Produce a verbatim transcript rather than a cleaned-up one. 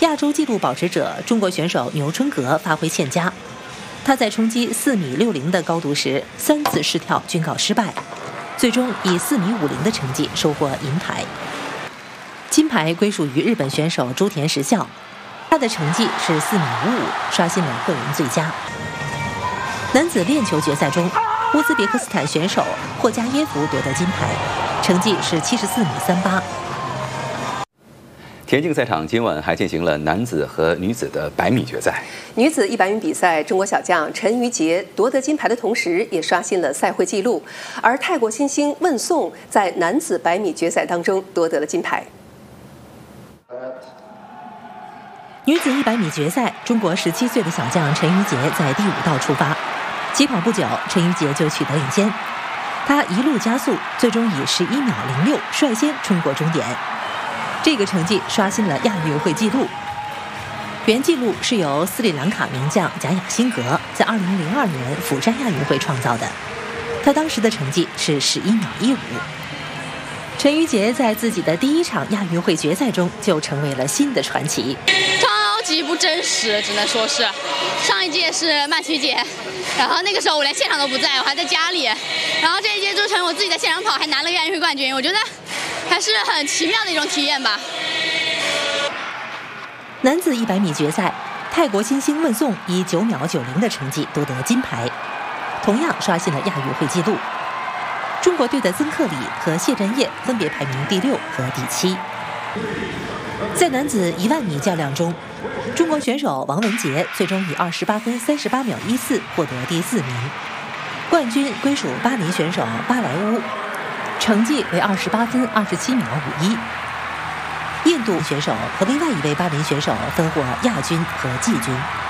亚洲纪录保持者中国选手牛春格发挥欠佳，他在冲击四米六零的高度时，三次试跳均告失败，最终以四米五零的成绩收获银牌。金牌归属于日本选手朱田实孝，他的成绩是四米五五，刷新了个人最佳。男子链球决赛中，乌兹别克斯坦选手霍加耶夫夺得金牌，成绩是七十四米三八。 田径赛场今晚还进行了男子和女子的百米决赛。 女子一百米比赛，中国小将陈芋洁夺得金牌的同时，也刷新了赛会纪录。而泰国新星问颂在男子百米决赛当中夺得了金牌。 女子一百米决赛，中国十七岁的小将陈芋洁在第五道出发，起跑不久，陈芋洁就取得领先。她一路加速，最终以十一秒零六率先冲过终点。这个成绩刷新了亚运会纪录，原纪录是由斯里兰卡名将贾雅辛格在二零零二年釜山亚运会创造的，他当时的成绩是十一秒一五。陈芋洁在自己的第一场亚运会决赛中就成为了新的传奇。 超级不真实，只能说是，上一届是曼曲姐，然后那个时候我连现场都不在，我还在家里，然后这一届就成我自己在现场跑，还拿了亚运会冠军，我觉得还是很奇妙的一种体验吧。 男子一百米决赛，泰国新星问颂以九秒九零的成绩夺得金牌，同样刷新了亚运会纪录。中国队的曾克里和谢震业分别排名第六和第七。在男子一万米较量中，中国选手王文杰最终以二十八分三十八秒一四获得第四名，冠军归属巴林选手巴莱乌，成绩为二十八分二十七秒五一。印度选手和另外一位巴林选手分获亚军和季军。